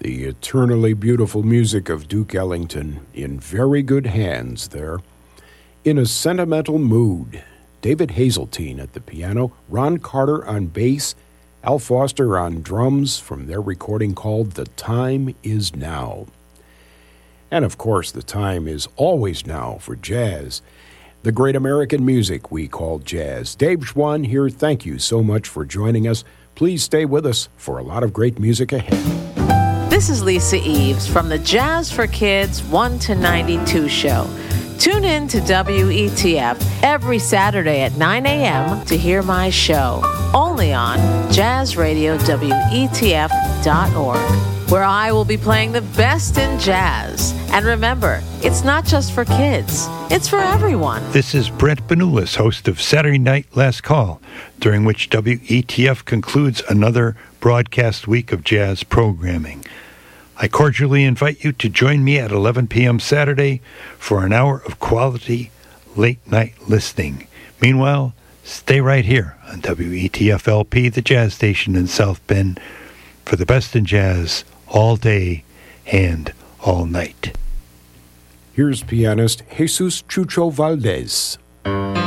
The eternally beautiful music of Duke Ellington in very good hands there. In a sentimental mood, David Hazeltine at the piano, Ron Carter on bass, Al Foster on drums from their recording called The Time Is Now. And of course, the time is always now for jazz, the great American music we call jazz. Dave Schwann here. Thank you so much for joining us. Please stay with us for a lot of great music ahead. This is Lisa Eves from the Jazz for Kids 1 to 92 show. Tune in to WETF every Saturday at 9 a.m. to hear my show, only on jazzradiowetf.org, where I will be playing the best in jazz. And remember, it's not just for kids, it's for everyone. This is Brent Benulis, host of Saturday Night Last Call, during which WETF concludes another broadcast week of jazz programming. I cordially invite you to join me at 11 p.m. Saturday for an hour of quality late-night listening. Meanwhile, stay right here on WETF-LP, the jazz station in South Bend, for the best in jazz all day and all night. Here's pianist Jesus Chucho Valdez.